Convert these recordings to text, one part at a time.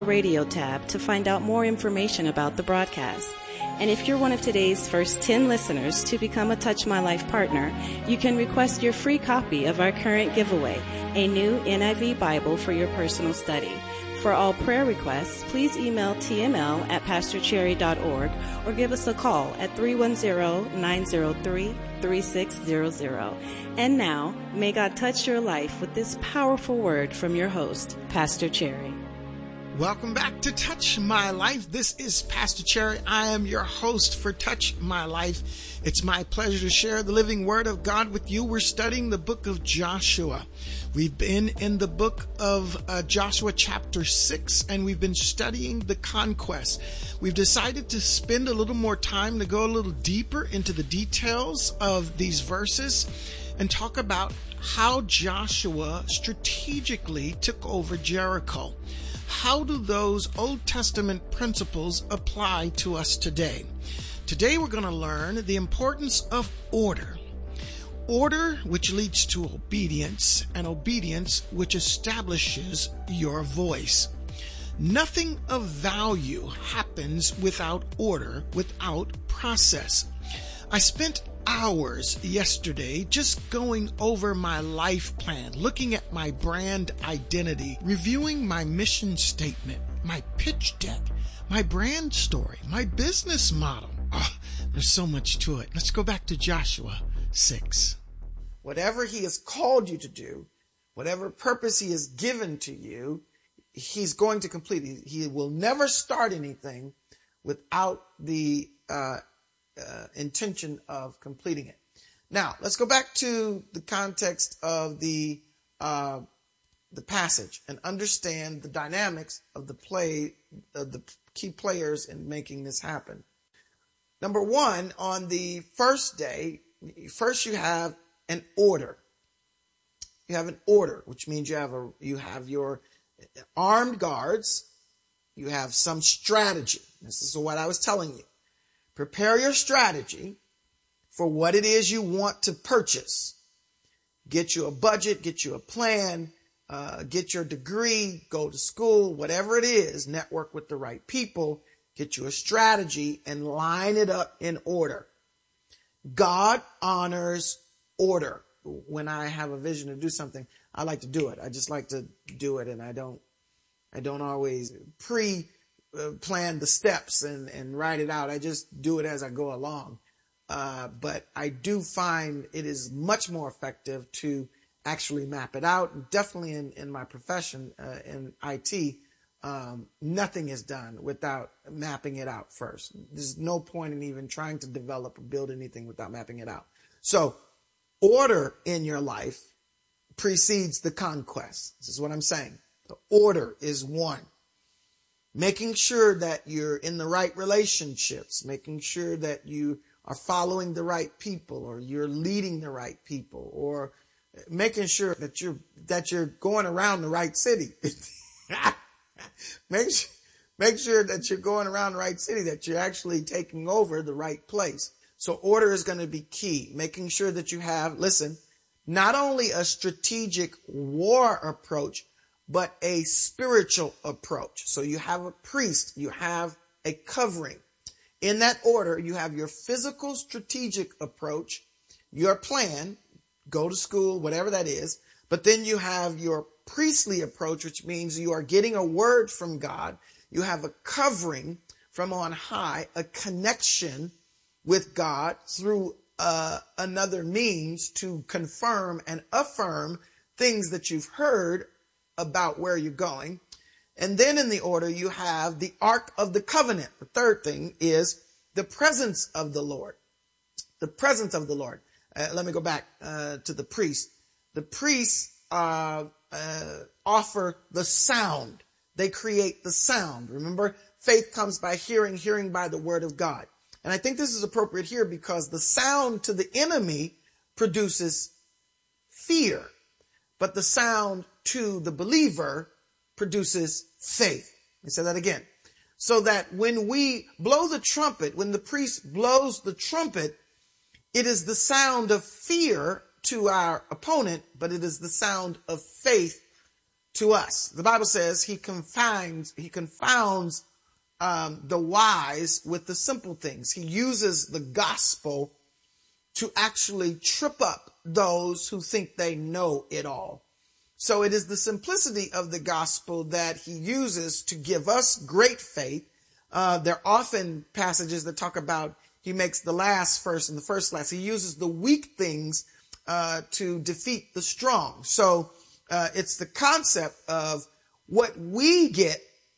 Radio tab to find out more information about the broadcast. And if you're one of today's first 10 listeners to become a Touch My Life partner, you can request your free copy of our current giveaway, a new NIV Bible for your personal study. For all prayer requests, please email tml@pastorcherry.org or give us a call at 310-903-3600. And now, may God touch your life with this powerful word from your host, Pastor Cherry. Welcome back to Touch My Life. This is Pastor Cherry. I am your host for Touch My Life. It's my pleasure to share the living word of God with you. We're studying the book of Joshua. We've been in the book of Joshua chapter 6, and we've been studying the conquest. We've decided to spend a little more time to go a little deeper into the details of these verses and talk about how Joshua strategically took over Jericho. How do those Old Testament principles apply to us today? Today we're going to learn the importance of order. Order which leads to obedience, and obedience which establishes your voice. Nothing of value happens without order, without process. I spent hours yesterday just going over my life plan, looking at my brand identity, reviewing my mission statement, my pitch deck, my brand story, my business model. Oh, there's so much to it. Let's go back to Joshua 6. Whatever he has called you to do, whatever purpose he has given to you, he's going to complete it. He will never start anything without the intention of completing it. Now, let's go back to the context of the passage and understand the dynamics of the play of the key players in making this happen. Number one, on the first day, first you have an order. You have an order, which means you have your armed guards. You have some strategy. This is what I was telling you. Prepare your strategy for what it is you want to purchase. Get you a budget, get you a plan, get your degree, go to school, whatever it is, network with the right people, get you a strategy and line it up in order. God honors order. When I have a vision to do something, I like to do it. I just like to do it, and I don't always plan the steps and write it out. I just do it as I go along. But I do find it is much more effective to actually map it out. Definitely in my profession, in IT, nothing is done without mapping it out first. There's no point in even trying to develop or build anything without mapping it out. So order in your life precedes the conquest. This is what I'm saying. The order is one. Making sure that you're in the right relationships, making sure that you are following the right people, or you're leading the right people, or making sure that you're going around the right city. Make sure that you're going around the right city, that you're actually taking over the right place. So order is going to be key. Making sure that you have, not only a strategic war approach, but a spiritual approach. So you have a priest, you have a covering. In that order, you have your physical strategic approach, your plan, go to school, whatever that is. But then you have your priestly approach, which means you are getting a word from God. You have a covering from on high, a connection with God through another means to confirm and affirm things that you've heard about where you're going. And then in the order, you have the Ark of the Covenant. The third thing is the presence of the Lord. The presence of the Lord. Let me go back to the priest. The priests offer the sound. They create the sound. Remember, faith comes by hearing, hearing by the word of God. And I think this is appropriate here because the sound to the enemy produces fear, but the sound to the believer produces faith. Let me say that again. So that when we blow the trumpet, when the priest blows the trumpet, it is the sound of fear to our opponent, but it is the sound of faith to us. The Bible says he confounds the wise with the simple things. He uses the gospel to actually trip up those who think they know it all. So it is the simplicity of the gospel that he uses to give us great faith. There are often passages that talk about he makes the last first and the first last. He uses the weak things to defeat the strong. So it's the concept of what we get,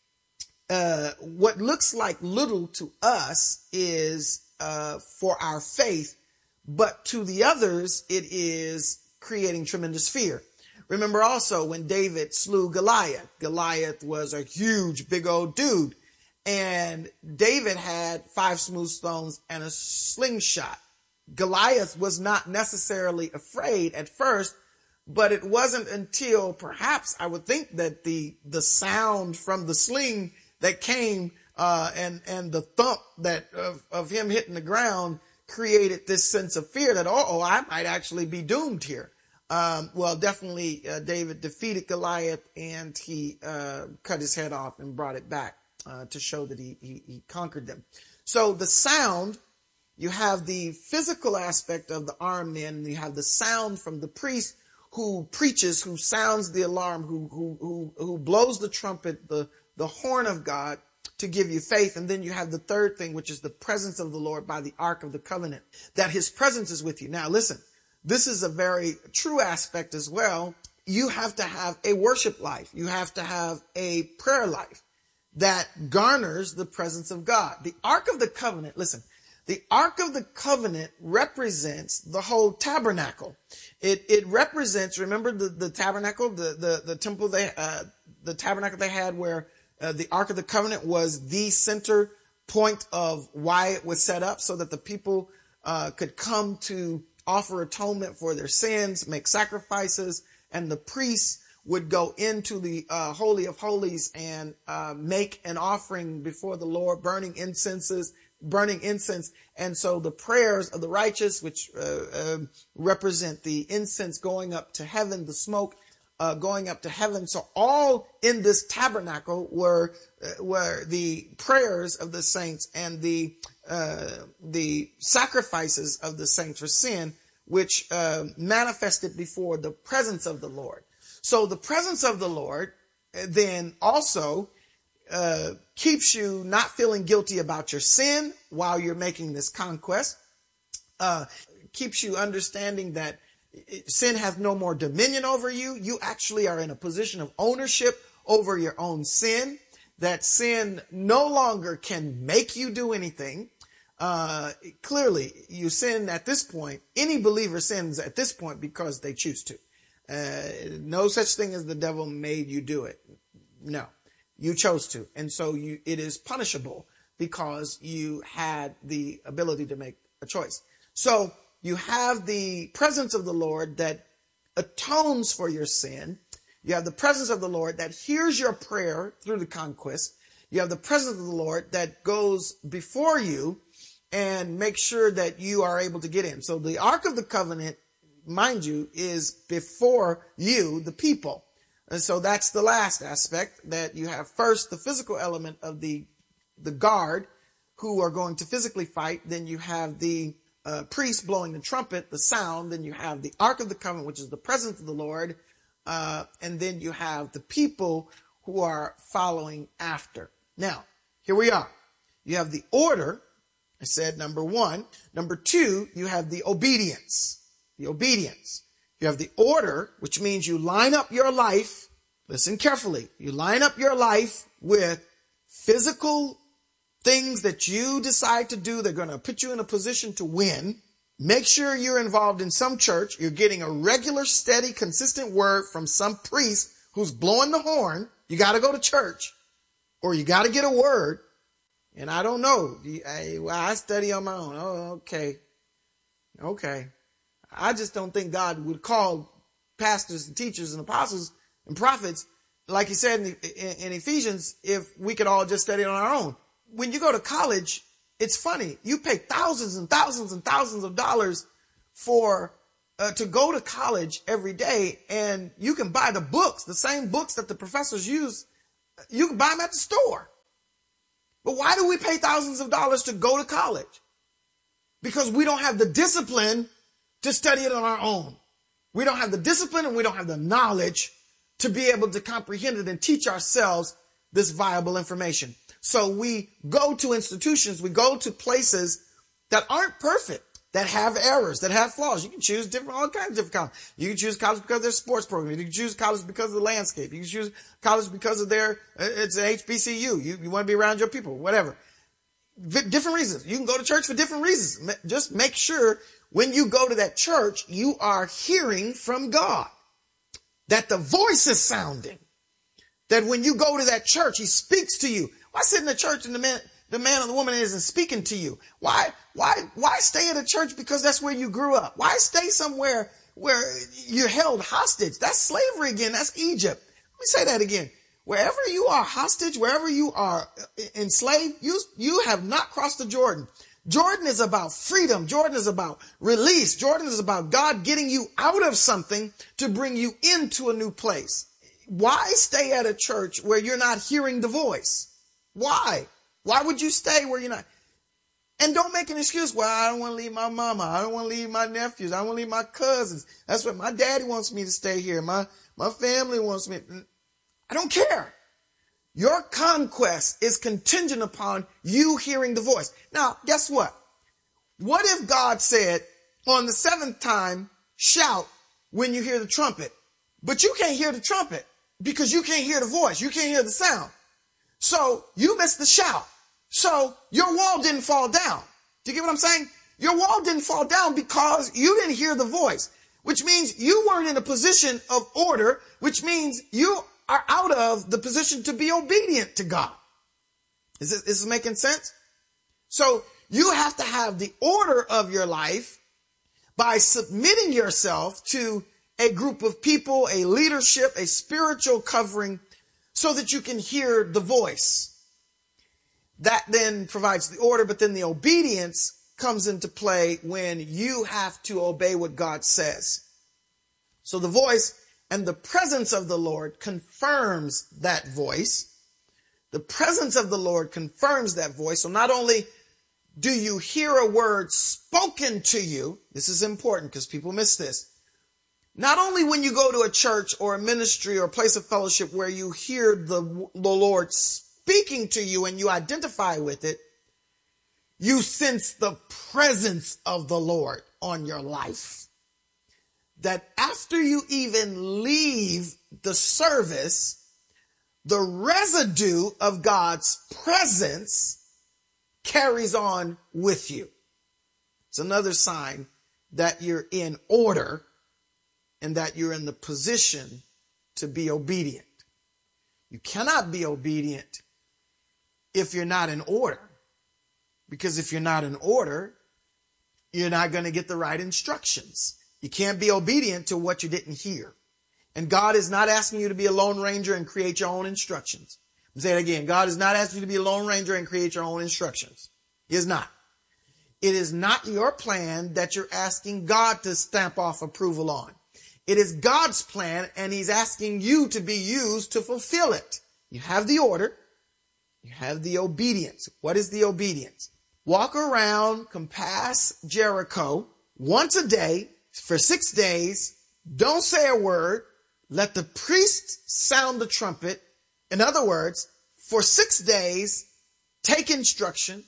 what looks like little to us is for our faith, but to the others, it is creating tremendous fear. Remember also when David slew Goliath. Goliath was a huge, big old dude. And David had 5 smooth stones and a slingshot. Goliath was not necessarily afraid at first, but it wasn't until perhaps I would think that the sound from the sling that came and the thump that of him hitting the ground created this sense of fear that, I might actually be doomed here. Well, definitely David defeated Goliath and he cut his head off and brought it back to show that he conquered them. So the sound, you have the physical aspect of the armed men, and you have the sound from the priest who preaches, who sounds the alarm, who blows the trumpet, the horn of God to give you faith. And then you have the third thing, which is the presence of the Lord by the Ark of the Covenant, that his presence is with you. Now listen, this is a very true aspect as well. You have to have a worship life. You have to have a prayer life that garners the presence of God. The Ark of the Covenant, listen, the Ark of the Covenant represents the whole tabernacle. It represents, remember the tabernacle, the temple, the tabernacle they had where the Ark of the Covenant was the center point of why it was set up, so that the people could come to offer atonement for their sins, make sacrifices, and the priests would go into the Holy of Holies and make an offering before the Lord, burning incense. And so the prayers of the righteous, which represent the incense going up to heaven, the smoke going up to heaven. So all in this tabernacle were the prayers of the saints and the sacrifices of the saints for sin, which manifested before the presence of the Lord. So the presence of the Lord then also keeps you not feeling guilty about your sin while you're making this conquest, keeps you understanding that sin has no more dominion over you. You actually are in a position of ownership over your own sin, that sin no longer can make you do anything. Clearly, you sin at this point. Any believer sins at this point because they choose to. No such thing as the devil made you do it. No, you chose to. And so it is punishable because you had the ability to make a choice. So you have the presence of the Lord that atones for your sin. You have the presence of the Lord that hears your prayer through the conquest. You have the presence of the Lord that goes before you and makes sure that you are able to get in. So the Ark of the Covenant, mind you, is before you, the people. And so that's the last aspect, that you have first the physical element of the guard who are going to physically fight. Then you have the priest blowing the trumpet, the sound. Then you have the Ark of the Covenant, which is the presence of the Lord. And then you have the people who are following after. Now, here we are. You have the order. I said number 1. Number 2, you have the obedience. The obedience. You have the order, which means you line up your life. Listen carefully. You line up your life with physical things that you decide to do. They're going to put you in a position to win. Make sure you're involved in some church. You're getting a regular, steady, consistent word from some priest who's blowing the horn. You got to go to church, or you got to get a word. And I don't know. I study on my own. Oh, okay. I just don't think God would call pastors and teachers and apostles and prophets, like he said in Ephesians, if we could all just study on our own. When you go to college, it's funny. You pay thousands and thousands and thousands of dollars for to go to college every day, and you can buy the books, the same books that the professors use. You can buy them at the store. But why do we pay thousands of dollars to go to college? Because we don't have the discipline to study it on our own. We don't have the discipline and we don't have the knowledge to be able to comprehend it and teach ourselves this viable information. So we go to institutions, we go to places that aren't perfect, that have errors, that have flaws. You can choose all kinds of different colleges. You can choose college because of their sports program. You can choose college because of the landscape. You can choose college because of it's an HBCU. You want to be around your people, whatever. Different reasons. You can go to church for different reasons. Just make sure when you go to that church, you are hearing from God. That the voice is sounding. That when you go to that church, he speaks to you. Why sit in the church and the man or the woman isn't speaking to you? Why stay at a church because that's where you grew up? Why stay somewhere where you're held hostage? That's slavery again. That's Egypt. Let me say that again. Wherever you are hostage, wherever you are enslaved, you have not crossed the Jordan. Jordan is about freedom. Jordan is about release. Jordan is about God getting you out of something to bring you into a new place. Why stay at a church where you're not hearing the voice? Why? Why would you stay where you're not? And don't make an excuse. Well, I don't want to leave my mama. I don't want to leave my nephews. I don't want to leave my cousins. That's what my daddy wants me to stay here. My family wants me. I don't care. Your conquest is contingent upon you hearing the voice. Now, guess what? What if God said on the seventh time, shout when you hear the trumpet, but you can't hear the trumpet because you can't hear the voice. You can't hear the sound. So you missed the shout. So your wall didn't fall down. Do you get what I'm saying? Your wall didn't fall down because you didn't hear the voice, which means you weren't in a position of order, which means you are out of the position to be obedient to God. Is this making sense? So you have to have the order of your life by submitting yourself to a group of people, a leadership, a spiritual covering, so that you can hear the voice. That then provides the order, but then the obedience comes into play when you have to obey what God says. So the voice and the presence of the Lord confirms that voice. The presence of the Lord confirms that voice. So not only do you hear a word spoken to you, this is important because people miss this. Not only when you go to a church or a ministry or a place of fellowship where you hear the Lord speaking to you and you identify with it, you sense the presence of the Lord on your life. That after you even leave the service, the residue of God's presence carries on with you. It's another sign that you're in order and that you're in the position to be obedient. You cannot be obedient if you're not in order. Because if you're not in order, you're not going to get the right instructions. You can't be obedient to what you didn't hear. And God is not asking you to be a lone ranger and create your own instructions. I'll say it again. God is not asking you to be a lone ranger and create your own instructions. He is not. It is not your plan that you're asking God to stamp off approval on. It is God's plan, and he's asking you to be used to fulfill it. You have the order. You have the obedience. What is the obedience? Walk around, compass Jericho once a day for 6 days. Don't say a word. Let the priest sound the trumpet. In other words, for 6 days, take instruction,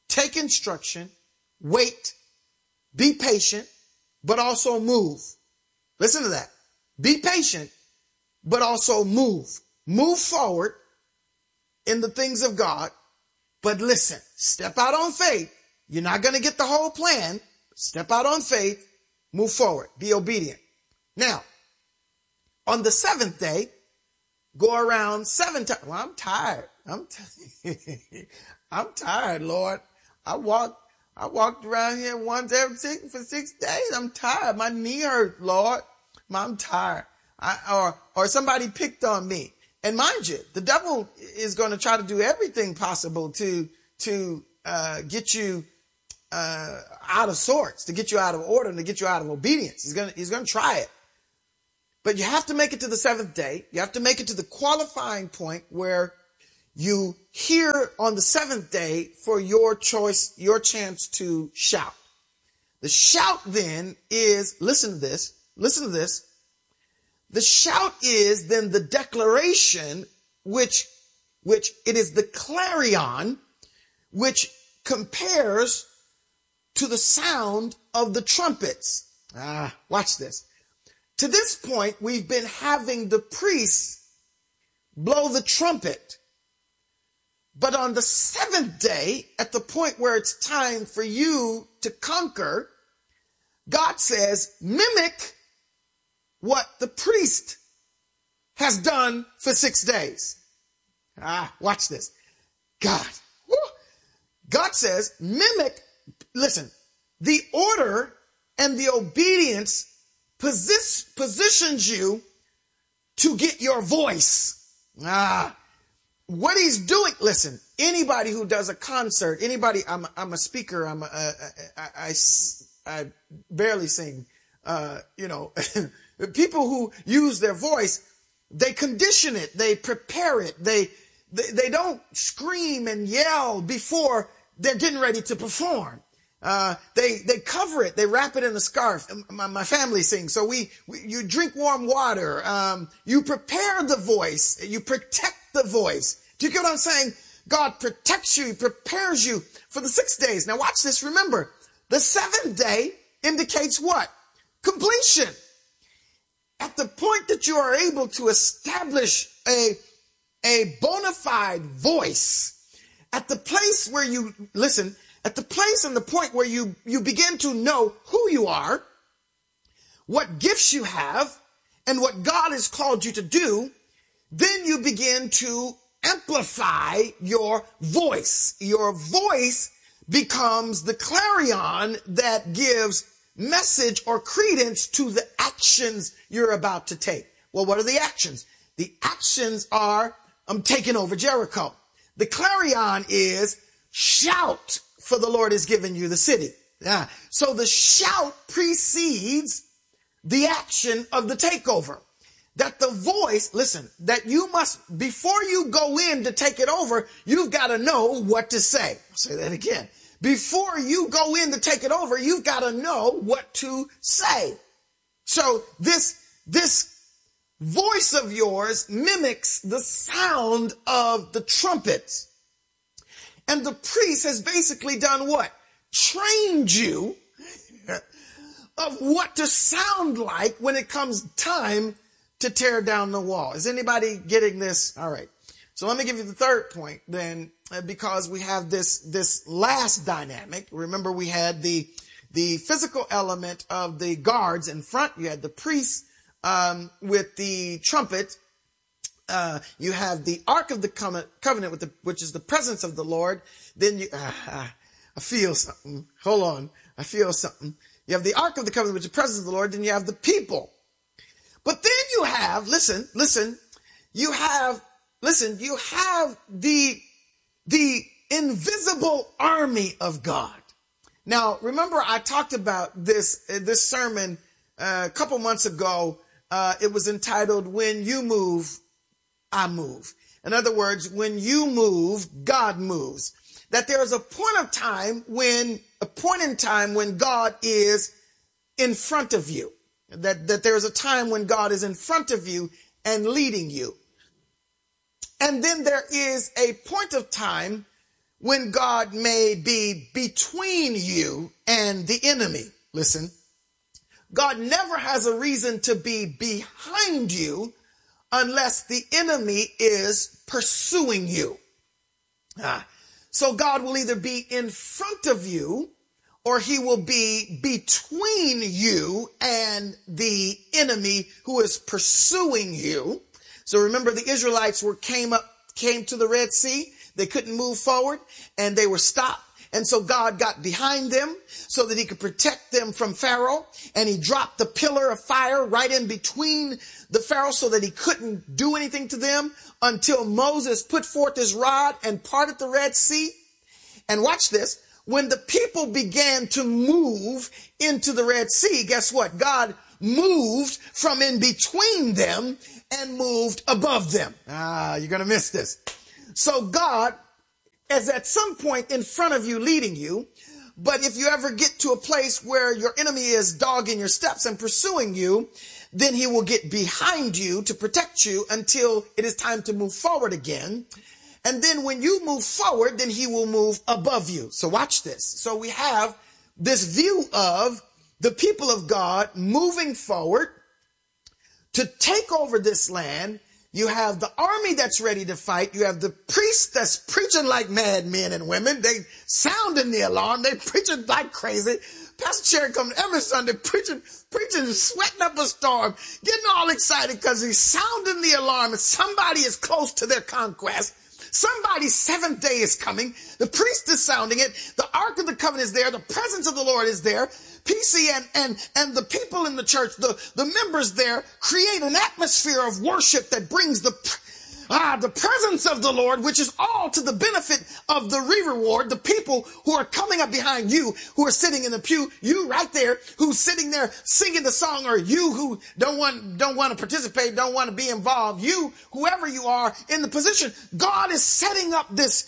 wait, be patient, but also move. Listen to that. Be patient, but also move. Move forward in the things of God. But listen, step out on faith. You're not going to get the whole plan. Step out on faith. Move forward. Be obedient. Now, on the seventh day, go around 7 times. Well, I'm tired. I'm tired, Lord. I walked around here once every for 6 days. I'm tired. My knee hurt, Lord. I'm tired. Or somebody picked on me. And mind you, the devil is going to try to do everything possible to get you out of sorts, to get you out of order and to get you out of obedience. He's going to try it. But you have to make it to the seventh day. You have to make it to the qualifying point where you hear on the seventh day for your choice, your chance to shout. The shout then is, listen to this. The shout is then the declaration, which it is the clarion, which compares to the sound of the trumpets. Watch this. To this point, we've been having the priests blow the trumpet. But on the seventh day, at the point where it's time for you to conquer, God says, mimic what the priest has done for 6 days. Watch this. God says, mimic, listen, the order and the obedience positions you to get your voice. What he's doing, listen, anybody who does a concert, I'm a speaker, I barely sing, people who use their voice, they condition it, they prepare it, they don't scream and yell before they're getting ready to perform. They cover it, they wrap it in a scarf. My family sings. So you drink warm water. You prepare the voice. You protect the voice. Do you get what I'm saying? God protects you. He prepares you for the 6 days. Now watch this. Remember, the seventh day indicates what? Completion. At the point that you are able to establish a bona fide voice, at the place where you, listen, at the place and the point where you begin to know who you are, what gifts you have, and what God has called you to do, then you begin to amplify your voice. Your voice becomes the clarion that gives message or credence to the actions you're about to take. Well, what are the actions? The actions are, I'm taking over Jericho. The clarion is shout, for the Lord has given you the city. So the shout precedes the action of the takeover. That the voice, listen, that you must, before you go in to take it over, you've got to know what to say. I'll say that again. Before you go in to take it over, you've got to know what to say. So this voice of yours mimics the sound of the trumpets. And the priest has basically done what? Trained you of what to sound like when it comes time to tear down the wall. Is anybody getting this? All right. So let me give you the third point then, because we have this last dynamic. Remember, we had the physical element of the guards in front. You had the priests with the trumpet. You have the Ark of the Covenant, which is the presence of the Lord. Then I feel something. Hold on. I feel something. You have the Ark of the Covenant, which is the presence of the Lord. Then you have the people. But then you have, you have the invisible army of God. Now, remember I talked about this sermon a couple months ago. It was entitled, When You Move, I Move. In other words, when you move, God moves. That there is a point in time when God is in front of you. That there's a time when God is in front of you and leading you. And then there is a point of time when God may be between you and the enemy. Listen, God never has a reason to be behind you unless the enemy is pursuing you. So God will either be in front of you or he will be between you and the enemy who is pursuing you. So remember, the Israelites came to the Red Sea. They couldn't move forward and they were stopped. And so God got behind them so that he could protect them from Pharaoh. And he dropped the pillar of fire right in between the Pharaoh so that he couldn't do anything to them until Moses put forth his rod and parted the Red Sea. And watch this. when the people began to move into the Red Sea, guess what? God moved from in between them and moved above them. You're going to miss this. So God is at some point in front of you leading you. But if you ever get to a place where your enemy is dogging your steps and pursuing you, then he will get behind you to protect you until it is time to move forward again. And then when you move forward, then he will move above you. So watch this. So we have this view of the people of God moving forward to take over this land. You have the army that's ready to fight. You have the priests that's preaching like mad men and women. They sounding the alarm. They preaching like crazy. Pastor Cherry comes every Sunday preaching, sweating up a storm, getting all excited because he's sounding the alarm and somebody is close to their conquest. Somebody's seventh day is coming. The priest is sounding it. The Ark of the Covenant is there. The presence of the Lord is there. PC and the people in the church, the members there create an atmosphere of worship that brings the presence of the Lord, which is all to the benefit of the reward, the people who are coming up behind you, who are sitting in the pew, you right there, who's sitting there singing the song, or you who don't want to participate, don't want to be involved, you, whoever you are in the position. God is setting up this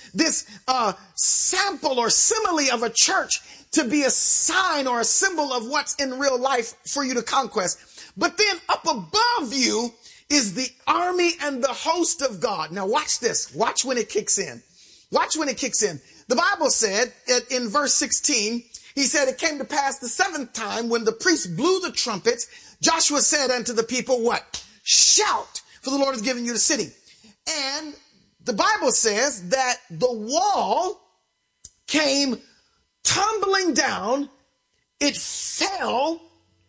sample or simile of a church to be a sign or a symbol of what's in real life for you to conquest. But then up above you is the army and the host of God. Now watch this. Watch when it kicks in. Watch when it kicks in. The Bible said in verse 16, he said, it came to pass the seventh time when the priest blew the trumpets, Joshua said unto the people, what? Shout, for the Lord has given you the city. And the Bible says that the wall came tumbling down. It fell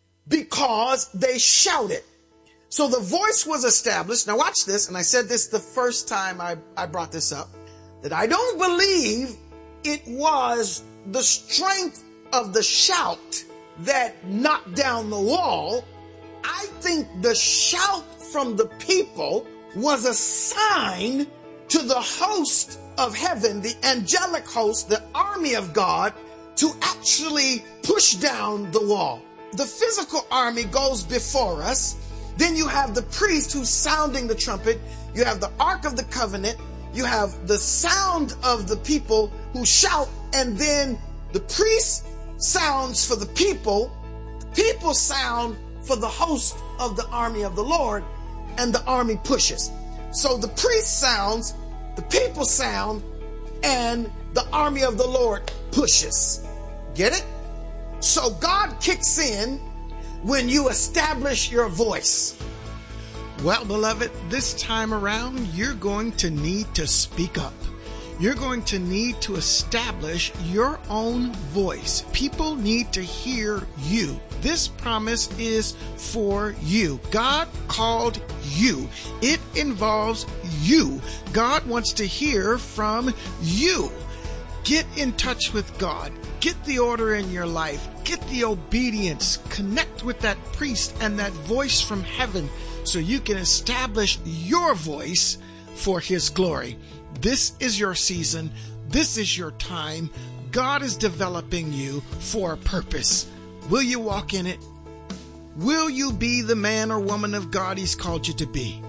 because they shouted. So the voice was established. Now watch this. And I said this the first time I brought this up, that I don't believe it was the strength of the shout that knocked down the wall. I think the shout from the people was a sign to the host of heaven, the angelic host, the army of God, to actually push down the wall. The physical army goes before us. Then you have the priest who's sounding the trumpet. You have the Ark of the Covenant. You have the sound of the people who shout. And then the priest sounds for the people. The people sound for the host of the army of the Lord. And the army pushes. So the priest sounds, the people sound, and the army of the Lord pushes. Get it? So God kicks in when you establish your voice. Well, beloved, this time around, you're going to need to speak up. You're going to need to establish your own voice. People need to hear you. This promise is for you. God called you. It involves you. God wants to hear from you. Get in touch with God. Get the order in your life. Get the obedience. Connect with that priest and that voice from heaven so you can establish your voice for his glory. This is your season. This is your time. God is developing you for a purpose. Will you walk in it? Will you be the man or woman of God he's called you to be?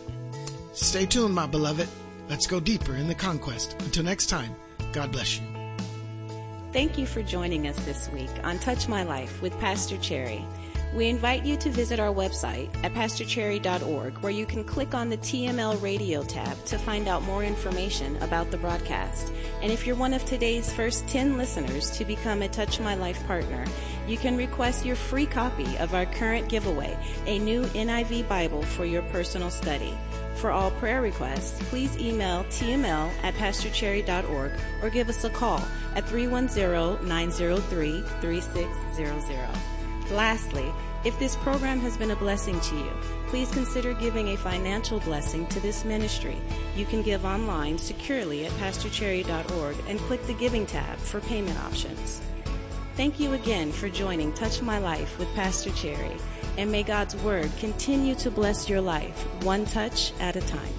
Stay tuned, my beloved. Let's go deeper in the conquest. Until next time, God bless you. Thank you for joining us this week on Touch My Life with Pastor Cherry. We invite you to visit our website at pastorcherry.org, where you can click on the TML Radio tab to find out more information about the broadcast. And if you're one of today's first 10 listeners to become a Touch My Life partner, you can request your free copy of our current giveaway, a new NIV Bible for your personal study. For all prayer requests, please email tml@pastorcherry.org or give us a call at 310-903-3600. Lastly, if this program has been a blessing to you, please consider giving a financial blessing to this ministry. You can give online securely at pastorcherry.org and click the Giving tab for payment options. Thank you again for joining Touch My Life with Pastor Cherry, and may God's Word continue to bless your life, one touch at a time.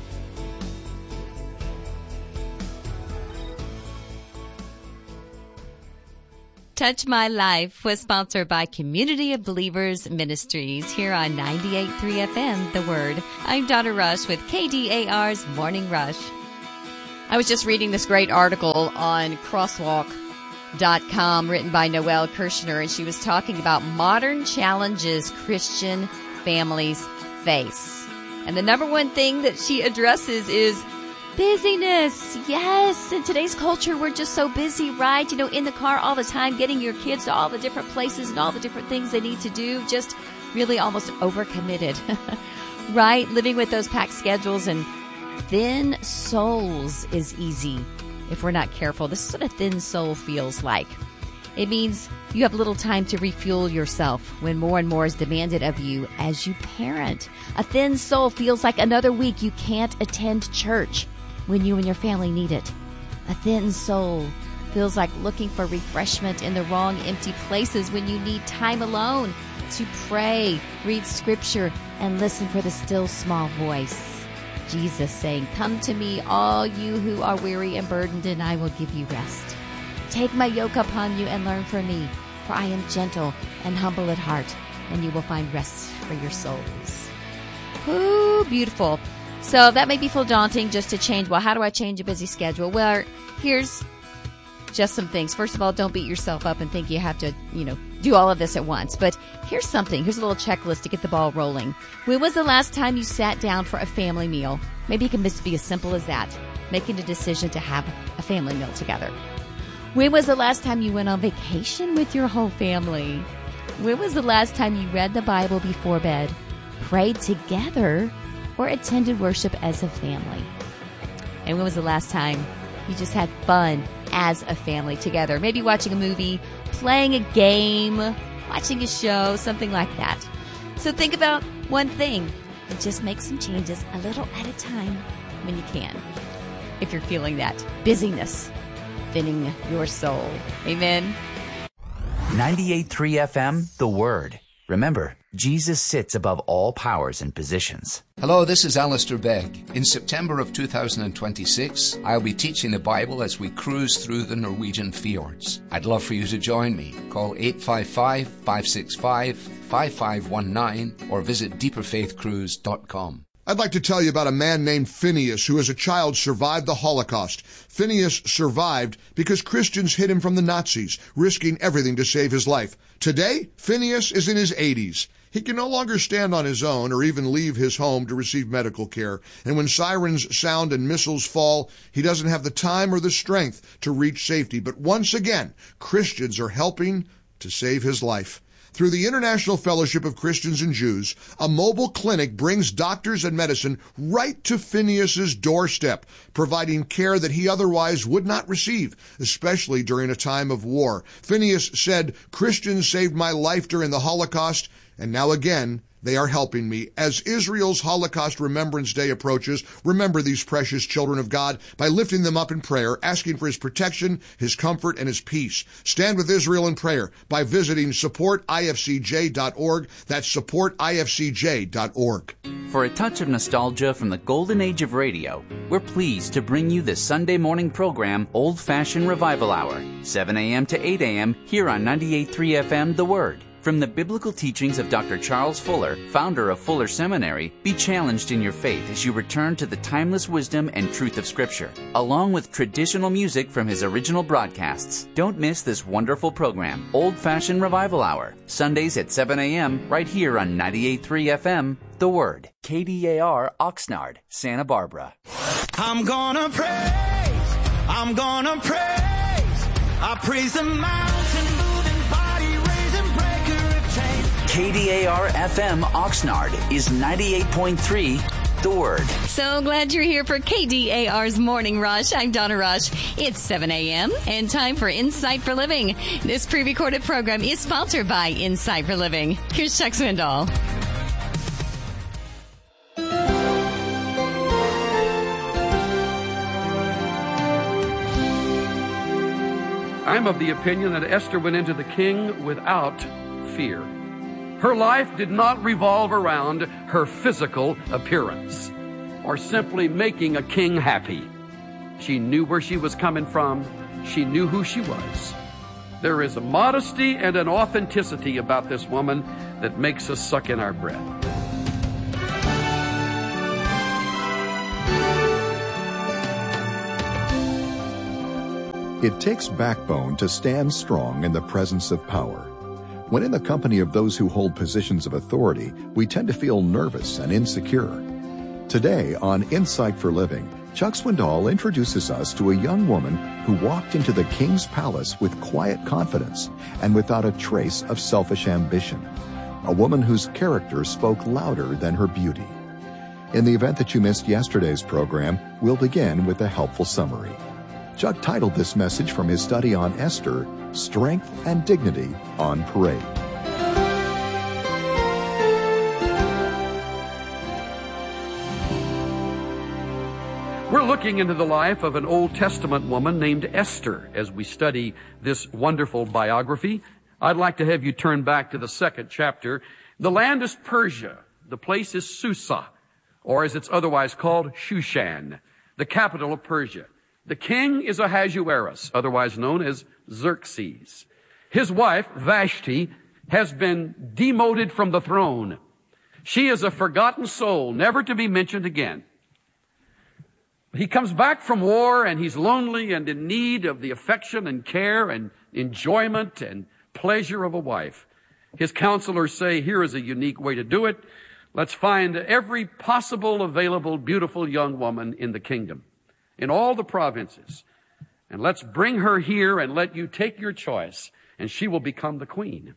Touch My Life was sponsored by Community of Believers Ministries here on 98.3 FM, The Word. I'm Donna Rush with KDAR's Morning Rush. I was just reading this great article on crosswalk.com written by Noelle Kirshner, and she was talking about modern challenges Christian families face. And the number one thing that she addresses is busyness. Yes. In today's culture, we're just so busy, right? You know, in the car all the time, getting your kids to all the different places and all the different things they need to do. Just really almost overcommitted, right? Living with those packed schedules and thin souls is easy if we're not careful. This is what a thin soul feels like. It means you have little time to refuel yourself when more and more is demanded of you as you parent. A thin soul feels like another week you can't attend church when you and your family need it. A thin soul feels like looking for refreshment in the wrong empty places when you need time alone to pray, read scripture, and listen for the still small voice. Jesus saying, "Come to me, all you who are weary and burdened, and I will give you rest. Take my yoke upon you and learn from me, for I am gentle and humble at heart, and you will find rest for your souls." Ooh, beautiful. So that may be feel daunting just to change. Well, how do I change a busy schedule? Well, here's just some things. First of all, don't beat yourself up and think you have to, do all of this at once. But here's something. Here's a little checklist to get the ball rolling. When was the last time you sat down for a family meal? Maybe it can just be as simple as that, making a decision to have a family meal together. When was the last time you went on vacation with your whole family? When was the last time you read the Bible before bed, prayed together, or attended worship as a family? And when was the last time you just had fun as a family together? Maybe watching a movie, playing a game, watching a show, something like that. So think about one thing and just make some changes a little at a time when you can, if you're feeling that busyness thinning your soul. Amen. 98.3 FM, The Word. Remember, Jesus sits above all powers and positions. Hello, this is Alistair Begg. In September of 2026, I'll be teaching the Bible as we cruise through the Norwegian fjords. I'd love for you to join me. Call 855-565-5519 or visit deeperfaithcruise.com. I'd like to tell you about a man named Phineas who as a child survived the Holocaust. Phineas survived because Christians hid him from the Nazis, risking everything to save his life. Today, Phineas is in his 80s. He can no longer stand on his own or even leave his home to receive medical care. And when sirens sound and missiles fall, he doesn't have the time or the strength to reach safety. But once again, Christians are helping to save his life. Through the International Fellowship of Christians and Jews, a mobile clinic brings doctors and medicine right to Phineas's doorstep, providing care that he otherwise would not receive, especially during a time of war. Phineas said, "Christians saved my life during the Holocaust, and now again, they are helping me." As Israel's Holocaust Remembrance Day approaches, remember these precious children of God by lifting them up in prayer, asking for his protection, his comfort, and his peace. Stand with Israel in prayer by visiting supportifcj.org. That's supportifcj.org. For a touch of nostalgia from the golden age of radio, we're pleased to bring you the Sunday morning program Old Fashioned Revival Hour, 7 a.m. to 8 a.m. here on 98.3 FM, The Word. From the biblical teachings of Dr. Charles Fuller, founder of Fuller Seminary, be challenged in your faith as you return to the timeless wisdom and truth of Scripture, along with traditional music from his original broadcasts. Don't miss this wonderful program, Old Fashioned Revival Hour, Sundays at 7 a.m. right here on 98.3 FM, The Word. KDAR, Oxnard, Santa Barbara. I'm gonna praise, I'm gonna praise, I praise the mountain moving body, raising breaker of chains. KDAR FM Oxnard is 98.3 The Word. So glad you're here for KDAR's Morning Rush. I'm Donna Rush. It's 7 a.m. and time for Insight for Living. This pre-recorded program is sponsored by Insight for Living. Here's Chuck Swindoll. I'm of the opinion that Esther went into the king without fear. Her life did not revolve around her physical appearance or simply making a king happy. She knew where she was coming from. She knew who she was. There is a modesty and an authenticity about this woman that makes us suck in our breath. It takes backbone to stand strong in the presence of power. When in the company of those who hold positions of authority, we tend to feel nervous and insecure. Today on Insight for Living, Chuck Swindoll introduces us to a young woman who walked into the king's palace with quiet confidence and without a trace of selfish ambition. A woman whose character spoke louder than her beauty. In the event that you missed yesterday's program, we'll begin with a helpful summary. Chuck titled this message from his study on Esther, Strength and Dignity on Parade. We're looking into the life of an Old Testament woman named Esther as we study this wonderful biography. I'd like to have you turn back to the 2nd chapter. The land is Persia. The place is Susa, or as it's otherwise called, Shushan, the capital of Persia. The king is Ahasuerus, otherwise known as Xerxes. His wife, Vashti, has been demoted from the throne. She is a forgotten soul, never to be mentioned again. He comes back from war and he's lonely and in need of the affection and care and enjoyment and pleasure of a wife. His counselors say, here is a unique way to do it. Let's find every possible available beautiful young woman in the kingdom, in all the provinces. And let's bring her here and let you take your choice and she will become the queen.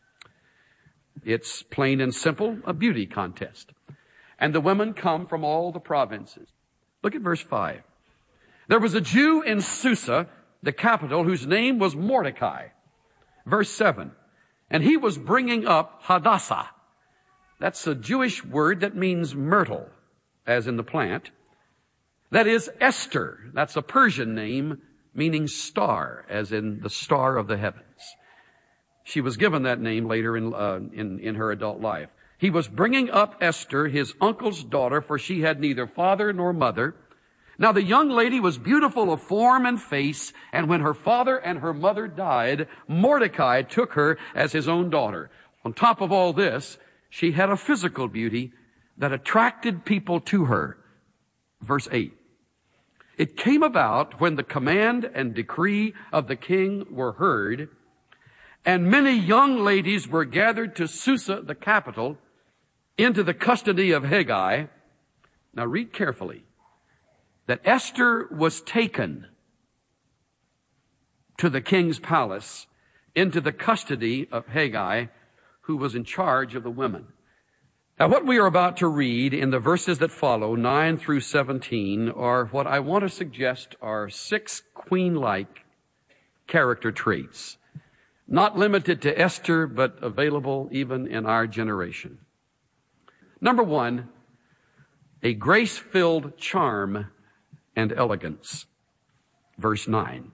It's plain and simple, a beauty contest. And the women come from all the provinces. Look at verse 5. There was a Jew in Susa, the capital, whose name was Mordecai. Verse 7. And he was bringing up Hadassah. That's a Jewish word that means myrtle, as in the plant. That is Esther. That's a Persian name meaning star, as in the star of the heavens. She was given that name later in her adult life. He was bringing up Esther, his uncle's daughter, for she had neither father nor mother. Now the young lady was beautiful of form and face, and when her father and her mother died, Mordecai took her as his own daughter. On top of all this, she had a physical beauty that attracted people to her. Verse 8. It came about when the command and decree of the king were heard, and many young ladies were gathered to Susa, the capital, into the custody of Hegai. Now read carefully. That Esther was taken to the king's palace into the custody of Hegai, who was in charge of the women. Now what we are about to read in the verses that follow, 9 through 17, are what I want to suggest are 6 queen-like character traits. Not limited to Esther, but available even in our generation. Number 1, a grace-filled charm and elegance. Verse 9.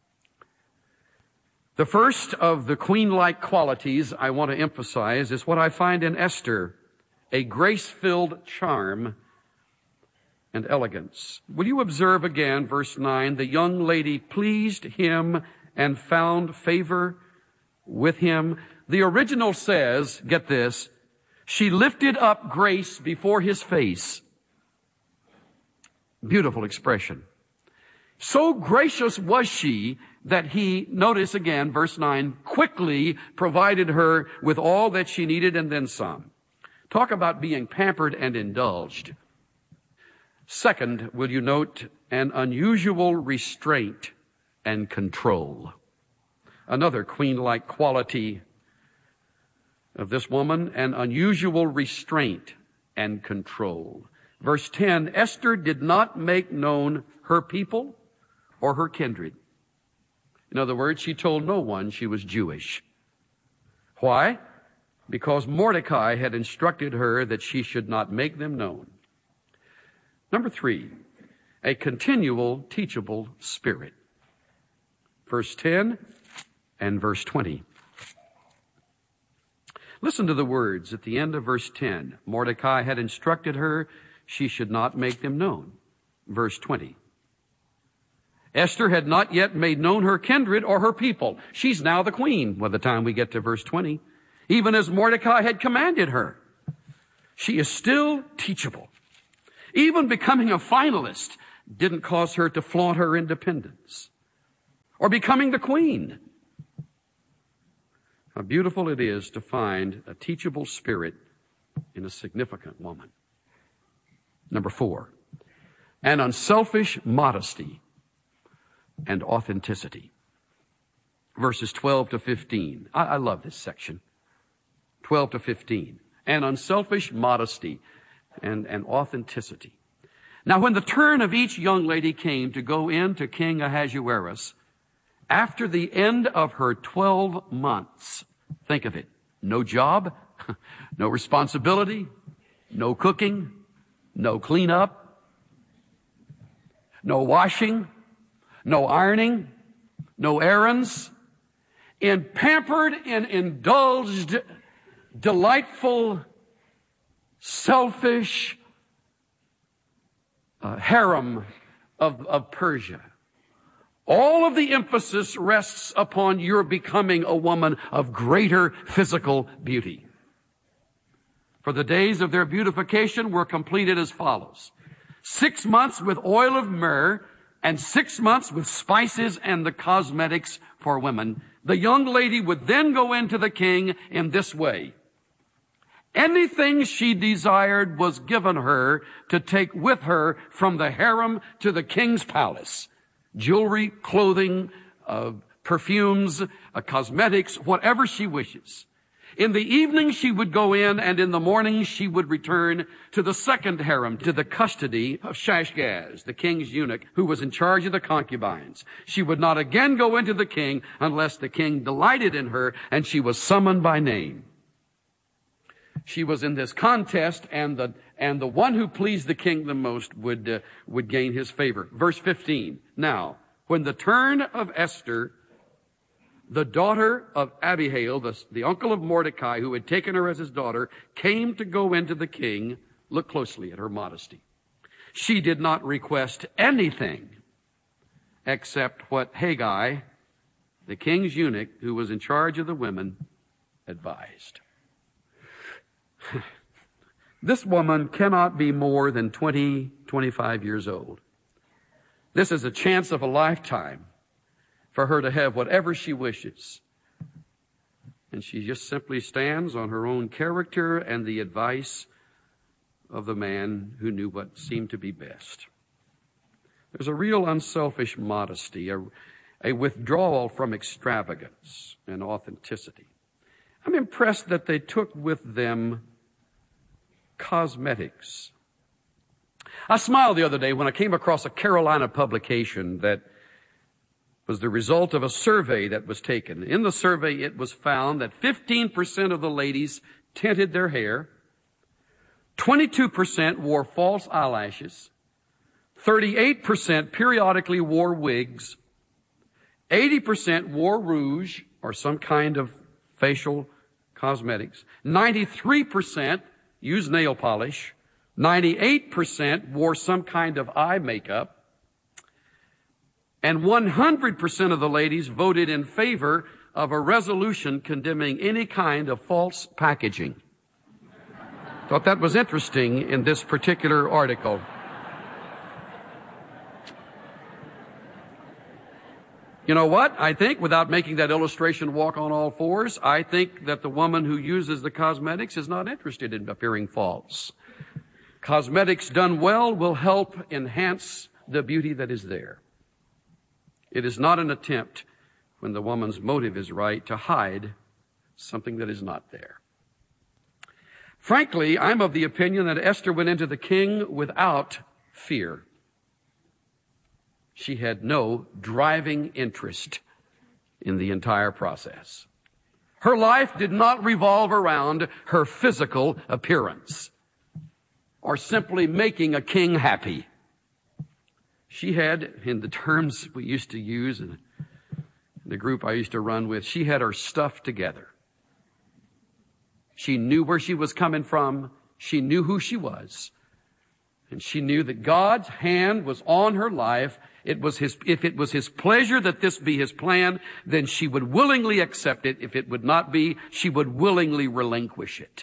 The first of the queen-like qualities I want to emphasize is what I find in Esther, a grace-filled charm and elegance. Will you observe again, verse 9, the young lady pleased him and found favor with him. The original says, get this, she lifted up grace before his face. Beautiful expression. So gracious was she that he, notice again, verse 9, quickly provided her with all that she needed and then some. Talk about being pampered and indulged. Second, will you note an unusual restraint and control. Another queen-like quality of this woman, an unusual restraint and control. Verse 10, Esther did not make known her people or her kindred. In other words, she told no one she was Jewish. Why? Because Mordecai had instructed her that she should not make them known. Number 3, a continual teachable spirit. Verse 10 and verse 20. Listen to the words at the end of verse 10. Mordecai had instructed her she should not make them known. Verse 20. Esther had not yet made known her kindred or her people. She's now the queen by the time we get to verse 20. Even as Mordecai had commanded her. She is still teachable. Even becoming a finalist didn't cause her to flaunt her independence. Or becoming the queen. How beautiful it is to find a teachable spirit in a significant woman. Number 4, an unselfish modesty and authenticity. Verses 12 to 15. I love this section. 12 to 15. An unselfish modesty and authenticity. Now, when the turn of each young lady came to go in to King Ahasuerus, after the end of her 12 months, think of it, no job, no responsibility, no cooking, no cleanup, no washing, no ironing, no errands, in pampered and indulged, delightful, selfish harem of Persia. All of the emphasis rests upon your becoming a woman of greater physical beauty. For the days of their beautification were completed as follows. 6 months with oil of myrrh and 6 months with spices and the cosmetics for women. The young lady would then go into the king in this way. Anything she desired was given her to take with her from the harem to the king's palace. Jewelry, clothing, perfumes, cosmetics, whatever she wishes. In the evening she would go in, and in the morning she would return to the second harem, to the custody of Shashgaz, the king's eunuch, who was in charge of the concubines. She would not again go into the king unless the king delighted in her, and she was summoned by name. She was in this contest, and the one who pleased the king the most would gain his favor. Verse 15. Now, when the turn of Esther, the daughter of Abihail, the uncle of Mordecai, who had taken her as his daughter, came to go into the king, look closely at her modesty. She did not request anything except what Haggai, the king's eunuch, who was in charge of the women, advised. This woman cannot be more than 20, 25 years old. This is a chance of a lifetime for her to have whatever she wishes. And she just simply stands on her own character and the advice of the man who knew what seemed to be best. There's a real unselfish modesty, a withdrawal from extravagance and authenticity. I'm impressed that they took with them cosmetics. I smiled the other day when I came across a Carolina publication that was the result of a survey that was taken. In the survey, it was found that 15% of the ladies tinted their hair, 22% wore false eyelashes, 38% periodically wore wigs, 80% wore rouge or some kind of facial cosmetics, 93% used nail polish, 98% wore some kind of eye makeup, and 100% of the ladies voted in favor of a resolution condemning any kind of false packaging. Thought that was interesting in this particular article. You know what? I think, without making that illustration walk on all fours, I think that the woman who uses the cosmetics is not interested in appearing false. Cosmetics done well will help enhance the beauty that is there. It is not an attempt, when the woman's motive is right, to hide something that is not there. Frankly, I'm of the opinion that Esther went into the king without fear. She had no driving interest in the entire process. Her life did not revolve around her physical appearance or simply making a king happy. She had, in the terms we used to use in the group I used to run with, she had her stuff together. She knew where she was coming from. She knew who she was. And she knew that God's hand was on her life, If it was his pleasure that this be his plan, then she would willingly accept it. If it would not be, she would willingly relinquish it.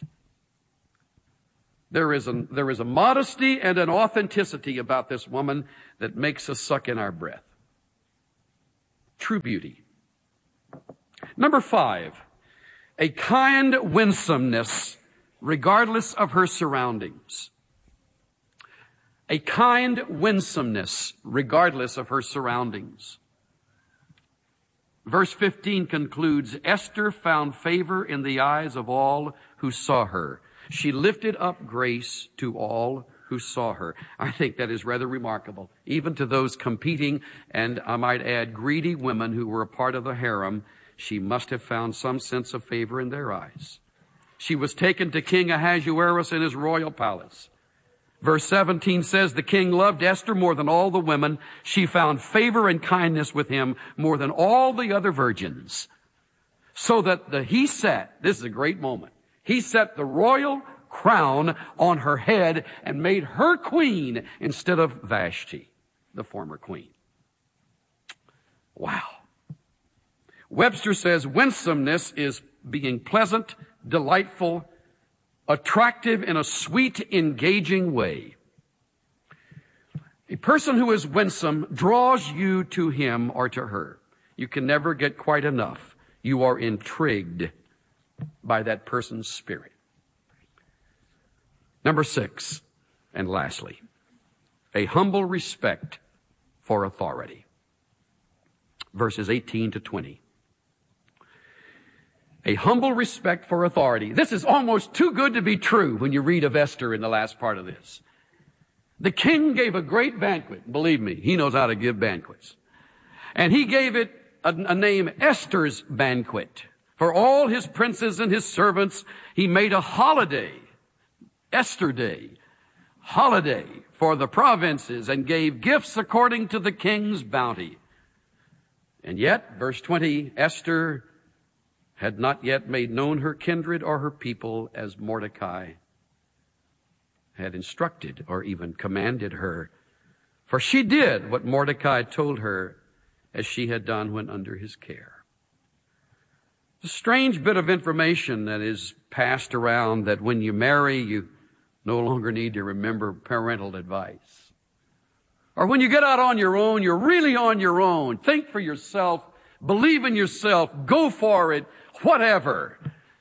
There is a modesty and an authenticity about this woman that makes us suck in our breath. True beauty. Number 5, a kind winsomeness regardless of her surroundings. A kind winsomeness regardless of her surroundings. Verse 15 concludes, Esther found favor in the eyes of all who saw her. She lifted up grace to all who saw her. I think that is rather remarkable. Even to those competing, and I might add, greedy women who were a part of the harem, she must have found some sense of favor in their eyes. She was taken to King Ahasuerus in his royal palace. Verse 17 says, the king loved Esther more than all the women. She found favor and kindness with him more than all the other virgins. So that he set, this is a great moment, he set the royal crown on her head and made her queen instead of Vashti, the former queen. Wow. Webster says winsomeness is being pleasant, delightful, attractive in a sweet, engaging way. A person who is winsome draws you to him or to her. You can never get quite enough. You are intrigued by that person's spirit. Number 6, and lastly, a humble respect for authority. Verses 18 to 20. A humble respect for authority. This is almost too good to be true when you read of Esther in the last part of this. The king gave a great banquet. Believe me, he knows how to give banquets. And he gave it a name, Esther's banquet. For all his princes and his servants, he made a holiday, Esther Day, holiday for the provinces, and gave gifts according to the king's bounty. And yet, verse 20, Esther had not yet made known her kindred or her people as Mordecai had instructed or even commanded her. For she did what Mordecai told her, as she had done when under his care. It's a strange bit of information that is passed around that when you marry, you no longer need to remember parental advice. Or when you get out on your own, you're really on your own. Think for yourself, believe in yourself, go for it, whatever.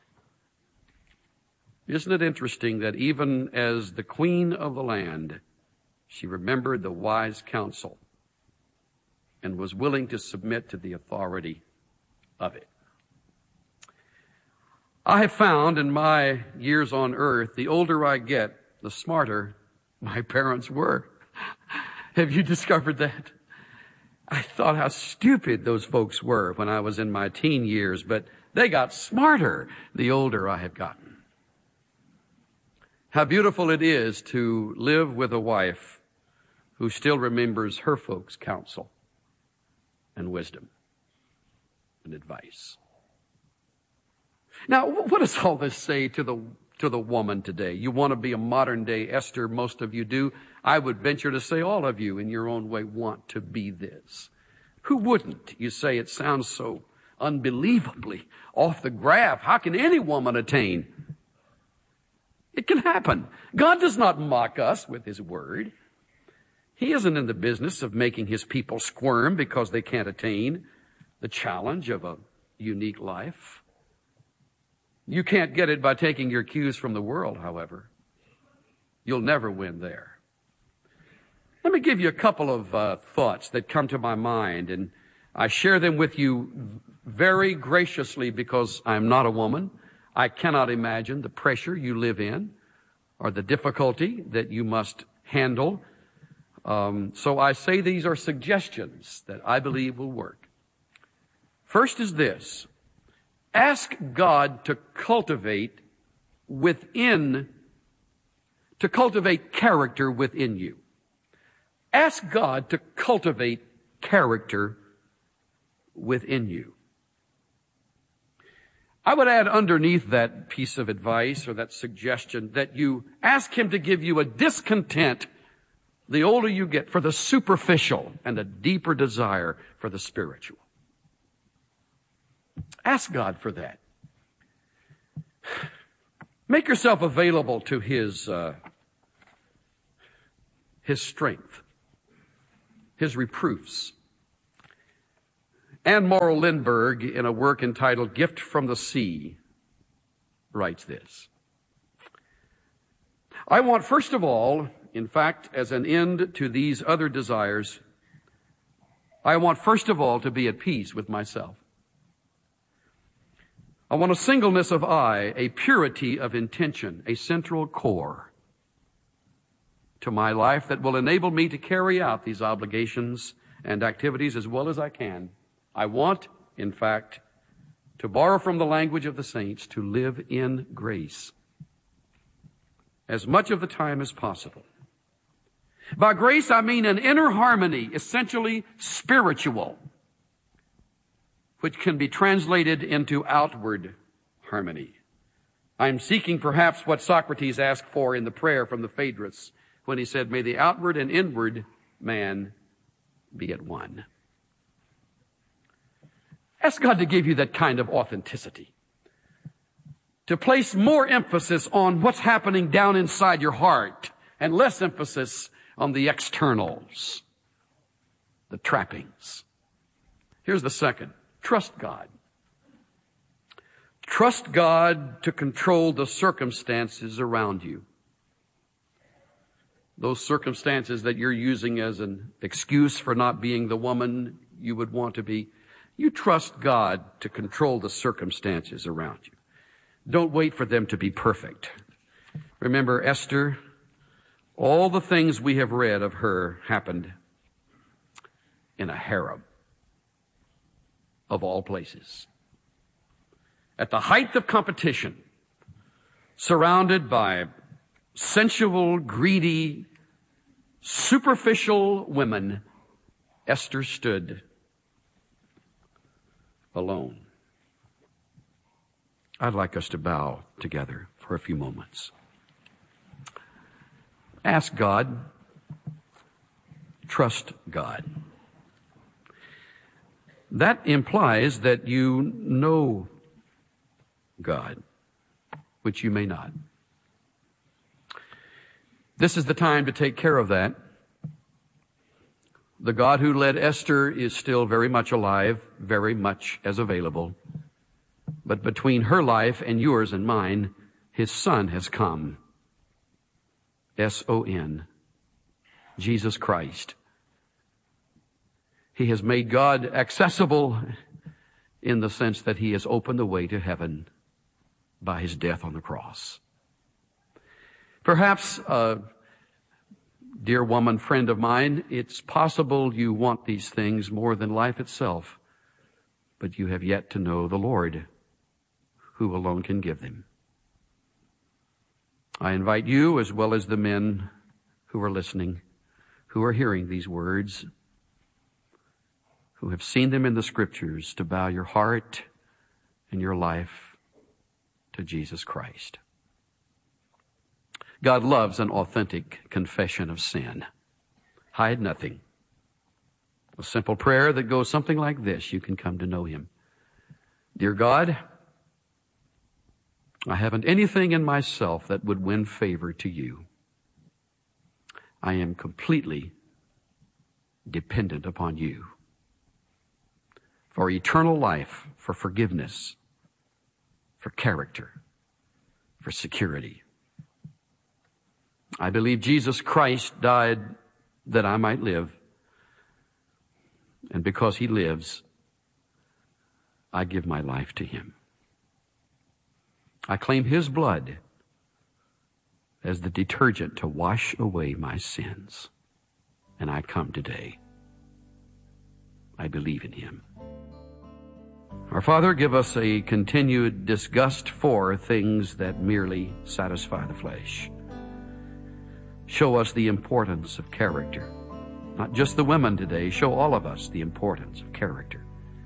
Isn't it interesting that even as the queen of the land, she remembered the wise counsel and was willing to submit to the authority of it. I have found in my years on earth, the older I get, the smarter my parents were. Have you discovered that? I thought how stupid those folks were when I was in my teen years, but they got smarter the older I have gotten. How beautiful it is to live with a wife who still remembers her folks' counsel and wisdom and advice. Now, what does all this say to the woman today? You want to be a modern day Esther, most of you do. I would venture to say all of you in your own way want to be this. Who wouldn't? You say it sounds so unbelievably off the graph. How can any woman attain? It can happen. God does not mock us with his word. He isn't in the business of making his people squirm because they can't attain the challenge of a unique life. You can't get it by taking your cues from the world, however. You'll never win there. Let me give you a couple of thoughts that come to my mind, and I share them with you very graciously because I'm not a woman. I cannot imagine the pressure you live in or the difficulty that you must handle. So I say these are suggestions that I believe will work. First is this. Ask God to cultivate character within you. Ask God to cultivate character within you. I would add underneath that piece of advice or that suggestion that you ask him to give you a discontent the older you get, for the superficial and a deeper desire for the spiritual. Ask God for that. Make yourself available to His strength, His reproofs. Anne Morrow Lindbergh, in a work entitled Gift from the Sea, writes this: I want, first of all, in fact, as an end to these other desires, I want, first of all, to be at peace with myself. I want a singleness of eye, a purity of intention, a central core to my life that will enable me to carry out these obligations and activities as well as I can. I want, in fact, to borrow from the language of the saints, to live in grace as much of the time as possible. By grace, I mean an inner harmony, essentially spiritual, which can be translated into outward harmony. I'm seeking perhaps what Socrates asked for in the prayer from the Phaedrus when he said, may the outward and inward man be at one. Ask God to give you that kind of authenticity, to place more emphasis on what's happening down inside your heart and less emphasis on the externals, the trappings. Here's the second. Trust God. Trust God to control the circumstances around you. Those circumstances that you're using as an excuse for not being the woman you would want to be. You trust God to control the circumstances around you. Don't wait for them to be perfect. Remember Esther, all the things we have read of her happened in a harem of all places. At the height of competition, surrounded by sensual, greedy, superficial women, Esther stood alone. I'd like us to bow together for a few moments. Ask God. Trust God. That implies that you know God, which you may not. This is the time to take care of that. The God who led Esther is still very much alive, very much as available. But between her life and yours and mine, His Son has come. S-O-N, Jesus Christ. He has made God accessible in the sense that He has opened the way to heaven by His death on the cross. Perhaps, dear woman, friend of mine, it's possible you want these things more than life itself, but you have yet to know the Lord, who alone can give them. I invite you, as well as the men who are listening, who are hearing these words, who have seen them in the Scriptures, to bow your heart and your life to Jesus Christ. God loves an authentic confession of sin. Hide nothing. A simple prayer that goes something like this. You can come to know Him. Dear God, I haven't anything in myself that would win favor to you. I am completely dependent upon you for eternal life, for forgiveness, for character, for security. I believe Jesus Christ died that I might live. And because He lives, I give my life to Him. I claim His blood as the detergent to wash away my sins. And I come today. I believe in Him. Our Father, give us a continued disgust for things that merely satisfy the flesh. Show us the importance of character. Not just the women today, show all of us the importance of character.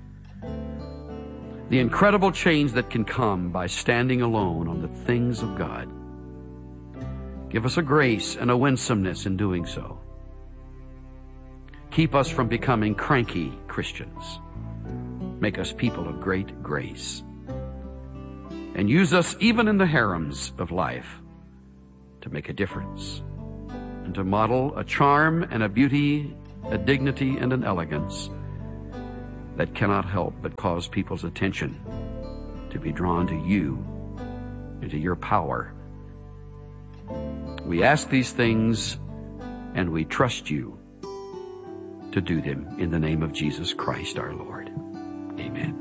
The incredible change that can come by standing alone on the things of God. Give us a grace and a winsomeness in doing so. Keep us from becoming cranky Christians. Make us people of great grace. And use us even in the harems of life to make a difference and to model a charm and a beauty, a dignity and an elegance that cannot help but cause people's attention to be drawn to you and to your power. We ask these things and we trust you to do them in the name of Jesus Christ our Lord. Amen.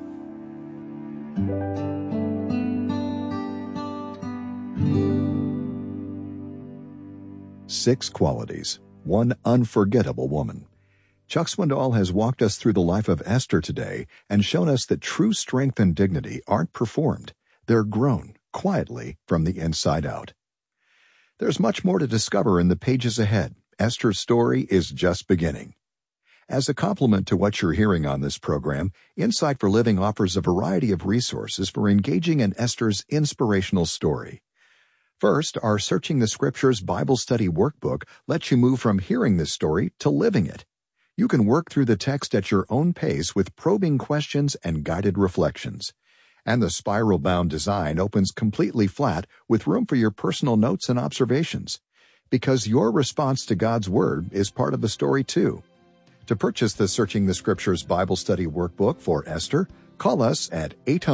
6 qualities, one unforgettable woman. Chuck Swindoll has walked us through the life of Esther today and shown us that true strength and dignity aren't performed. They're grown quietly from the inside out. There's much more to discover in the pages ahead. Esther's story is just beginning. As a complement to what you're hearing on this program, Insight for Living offers a variety of resources for engaging in Esther's inspirational story. First, our Searching the Scriptures Bible Study Workbook lets you move from hearing this story to living it. You can work through the text at your own pace with probing questions and guided reflections. And the spiral-bound design opens completely flat with room for your personal notes and observations. Because your response to God's Word is part of the story too. To purchase the Searching the Scriptures Bible Study Workbook for Esther, call us at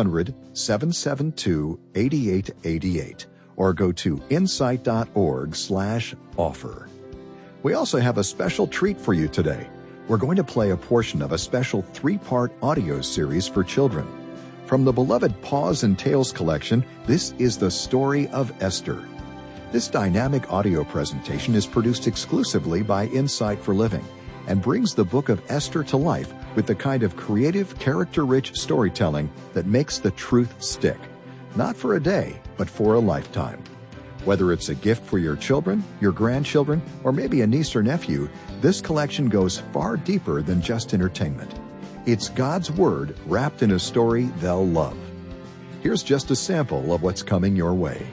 800-772-8888 or go to insight.org/offer. We also have a special treat for you today. We're going to play a portion of a special 3-part audio series for children. From the beloved Paws and Tales collection, this is the story of Esther. This dynamic audio presentation is produced exclusively by Insight for Living and brings the book of Esther to life with the kind of creative, character-rich storytelling that makes the truth stick. Not for a day, but for a lifetime. Whether it's a gift for your children, your grandchildren, or maybe a niece or nephew, this collection goes far deeper than just entertainment. It's God's Word wrapped in a story they'll love. Here's just a sample of what's coming your way.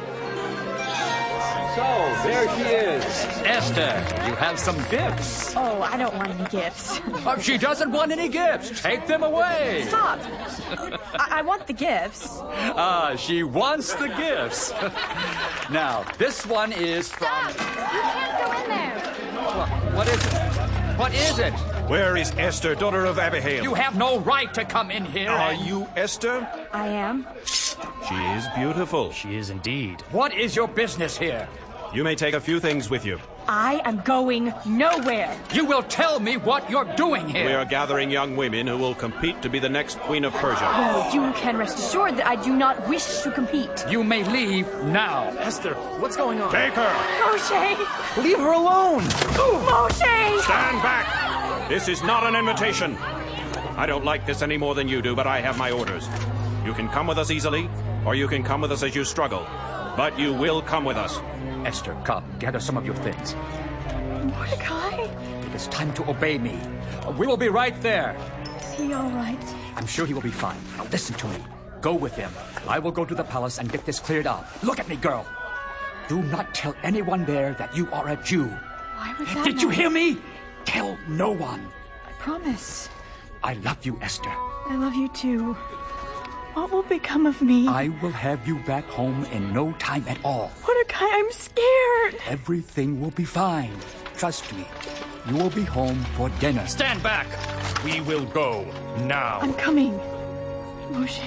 So, there she is. Esther, you have some gifts. Oh, I don't want any gifts. She doesn't want any gifts. Take them away. Stop. I want the gifts. She wants the gifts. Now, this one is from... Stop! You can't go in there. What is it? What is it? Where is Esther, daughter of Abihail? You have no right to come in here. Are you Esther? I am. She is beautiful. She is indeed. What is your business here? You may take a few things with you. I am going nowhere. You will tell me what you're doing here. We are gathering young women who will compete to be the next Queen of Persia. No, you can rest assured that I do not wish to compete. You may leave now. Esther, what's going on? Take her! Moshe! Leave her alone! Moshe! Stand back! This is not an invitation. I don't like this any more than you do, but I have my orders. You can come with us easily, or you can come with us as you struggle. But you will come with us. Esther, come, gather some of your things. Mordecai? It is time to obey me. We will be right there. Is he all right? I'm sure he will be fine. Now listen to me. Go with him. I will go to the palace and get this cleared up. Look at me, girl. Do not tell anyone there that you are a Jew. Why would that Did you hear me? Tell no one. I promise. I love you, Esther. I love you too. What will become of me? I will have you back home in no time at all. Mordecai, I'm scared. Everything will be fine. Trust me. You will be home for dinner. Stand back. We will go now. I'm coming. Moshe.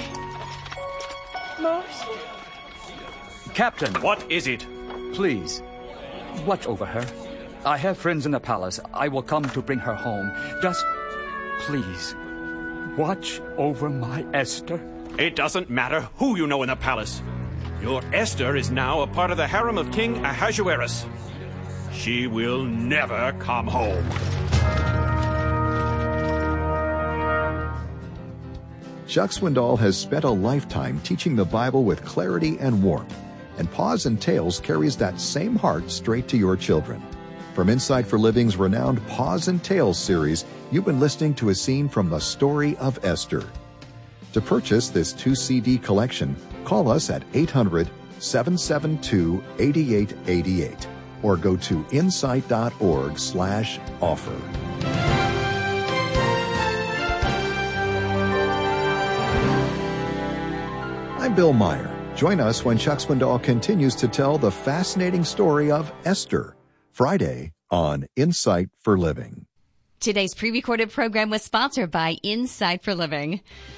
Moshe. Captain. What is it? Please, watch over her. I have friends in the palace. I will come to bring her home. Just, please, watch over my Esther. It doesn't matter who you know in the palace. Your Esther is now a part of the harem of King Ahasuerus. She will never come home. Chuck Swindoll has spent a lifetime teaching the Bible with clarity and warmth, and Paws and Tales carries that same heart straight to your children. From Insight for Living's renowned Paws and Tales series, you've been listening to a scene from the story of Esther. To purchase this 2-CD collection, call us at 800-772-8888 or go to insight.org/offer. I'm Bill Meyer. Join us when Chuck Swindoll continues to tell the fascinating story of Esther, Friday on Insight for Living. Today's pre-recorded program was sponsored by Insight for Living.